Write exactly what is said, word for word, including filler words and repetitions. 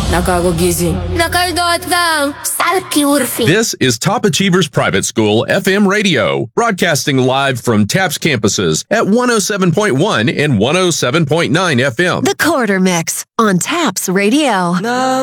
Nakakagising. Nakaldot lang. Salki urfi. This is Top Achievers Private School F M Radio, broadcasting live from TAPS campuses at one oh seven point one and one oh seven point nine F M. The Quarter Mix on TAPS Radio.